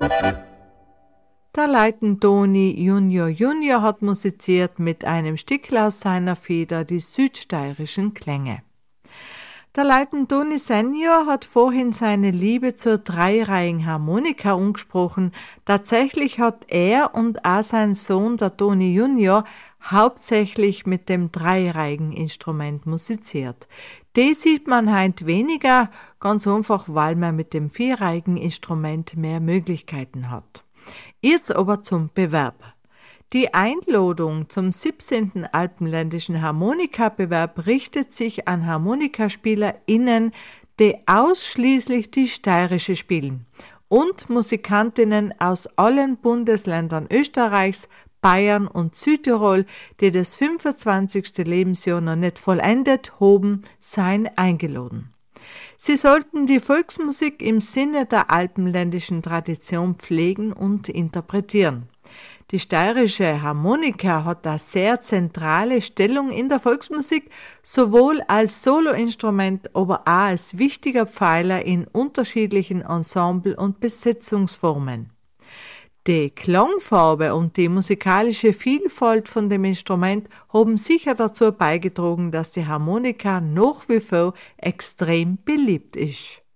Der Leitendoni Junior hat musiziert mit einem Stückl aus seiner Feder die südsteirischen Klänge. Der Leitendoni Senior hat vorhin seine Liebe zur dreireihigen Harmonika angesprochen. Tatsächlich hat er und auch sein Sohn, der Toni Junior, hauptsächlich mit dem dreireihigen Instrument musiziert. Die sieht man heint weniger, ganz einfach, weil man mit dem vierreihigen Instrument mehr Möglichkeiten hat. Jetzt aber zum Bewerb. Die Einladung zum 17. Alpenländischen Harmonikabewerb richtet sich an HarmonikaspielerInnen, die ausschließlich die steirische spielen und Musikantinnen aus allen Bundesländern Österreichs, Bayern und Südtirol, die das 25. Lebensjahr noch nicht vollendet haben, seien eingeladen. Sie sollten die Volksmusik im Sinne der alpenländischen Tradition pflegen und interpretieren. Die steirische Harmonika hat eine sehr zentrale Stellung in der Volksmusik, sowohl als Soloinstrument, aber auch als wichtiger Pfeiler in unterschiedlichen Ensemble- und Besetzungsformen. Die Klangfarbe und die musikalische Vielfalt von dem Instrument haben sicher dazu beigetragen, dass die Harmonika nach wie vor extrem beliebt ist.